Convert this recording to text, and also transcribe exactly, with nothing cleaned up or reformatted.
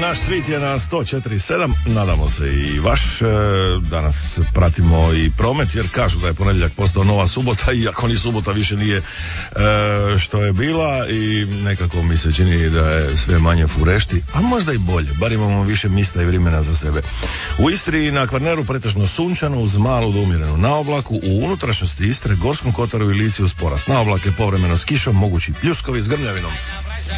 naš svit je na sto četiri sedam, nadamo se i vaš. E, danas pratimo i promet, jer kažu da je ponedjeljak postao nova subota, iako ni subota više nije e, što je bila, i nekako mi se čini da je sve manje furešti, a možda i bolje, bar imamo više mista i vremena za sebe. U Istri i na Kvarneru pretežno sunčano uz malu do umjerenu naoblaku, u unutrašnjosti Istre, Gorskom kotaru i Lici uz porast naoblake, povremeno s kišom, mogući pljuskovi s grmljavinom.